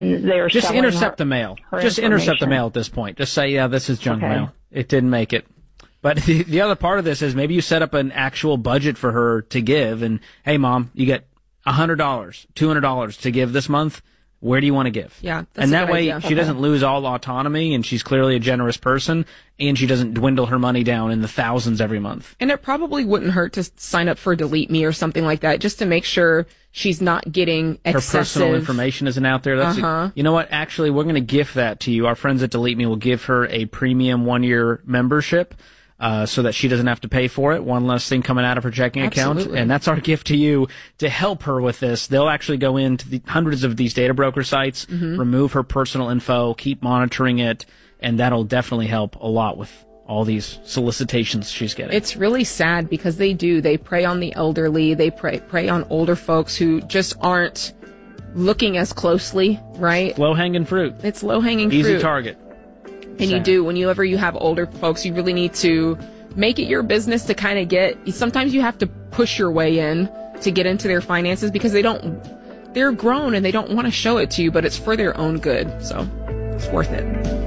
They're just intercept the mail. Just intercept the information. mail at this point. Just say, yeah, this is junk Okay. mail. It didn't make it. But the other part of this is maybe you set up an actual budget for her to give, and hey, Mom, you get $100, $200 to give this month. Where do you want to give? Yeah, that's and a that good way idea. she doesn't lose all autonomy, and she's clearly a generous person, and she doesn't dwindle her money down in the thousands every month. And it probably wouldn't hurt to sign up for Delete Me or something like that, just to make sure she's not getting excessive. Her personal information isn't out there. That's you know what? Actually, we're going to gift that to you. Our friends at Delete Me will give her a premium 1-year membership. So that she doesn't have to pay for it. One less thing coming out of her checking account. And that's our gift to you to help her with this. They'll actually go into the hundreds of these data broker sites, remove her personal info, keep monitoring it, and that'll definitely help a lot with all these solicitations she's getting. It's really sad because they prey on the elderly. They prey on older folks who just aren't looking as closely, right? Low-hanging fruit. It's low-hanging fruit. Easy target. And whenever you have older folks, you really need to make it your business to kind of sometimes you have to push your way in to get into their finances because they're grown and they don't want to show it to you, but it's for their own good. So it's worth it.